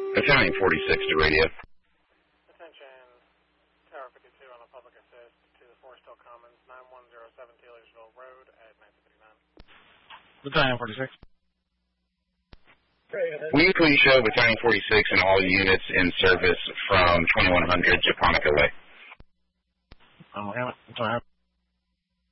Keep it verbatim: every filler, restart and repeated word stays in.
Battalion forty-six to radio. Attention, Tower fifty-two on a public assist to the Forest Hill Commons, nine one zero seven Taylorsville Road at nineteen fifty-nine. Battalion forty-six. Will you please show Battalion forty-six and all units in service from twenty-one hundred Japonica Way? I don't have it. That's all I have.